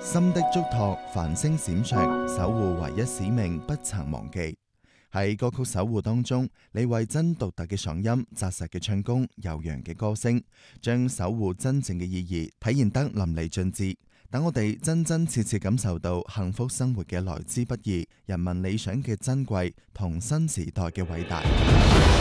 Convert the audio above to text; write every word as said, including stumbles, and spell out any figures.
心的囑託，繁星閃爍，守護唯一使命，不曾忘記。喺歌曲《守護》當中，李慧珍獨特嘅嗓音、紮實嘅唱功、悠揚嘅歌聲，將守護真正嘅意義體現得淋漓盡致。等我哋真真切切感受到幸福生活嘅來之不易，人民理想嘅珍貴同新時代嘅偉大。